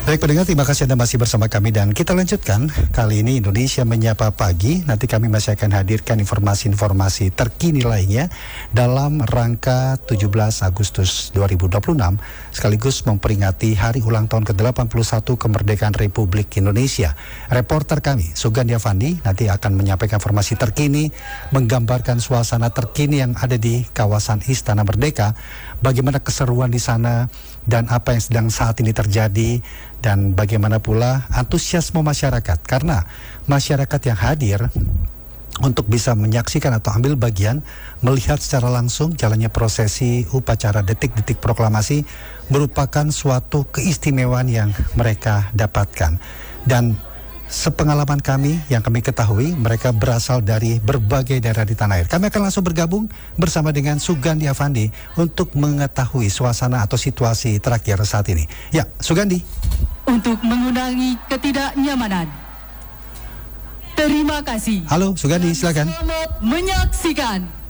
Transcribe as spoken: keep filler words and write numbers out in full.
Baik pendengar, terima kasih Anda masih bersama kami dan kita lanjutkan. Kali ini Indonesia Menyapa Pagi. Nanti kami masih akan hadirkan informasi-informasi terkini lainnya dalam rangka tujuh belas Agustus dua ribu dua puluh enam sekaligus memperingati hari ulang tahun ke delapan puluh satu kemerdekaan Republik Indonesia. Reporter kami Sugandi Avandi nanti akan menyampaikan informasi terkini, menggambarkan suasana terkini yang ada di kawasan Istana Merdeka, bagaimana keseruan di sana dan apa yang sedang saat ini terjadi, dan bagaimana pula antusiasme masyarakat, karena masyarakat yang hadir untuk bisa menyaksikan atau ambil bagian melihat secara langsung jalannya prosesi upacara detik-detik proklamasi merupakan suatu keistimewaan yang mereka dapatkan. Dan sepengalaman kami yang kami ketahui, mereka berasal dari berbagai daerah di tanah air. Kami akan langsung bergabung bersama dengan Sugandi Avandi untuk mengetahui suasana atau situasi terakhir saat ini. Ya, Sugandi. Untuk mengurangi ketidaknyamanan, terima kasih. Halo, Sugandi, silakan. Selamat menyaksikan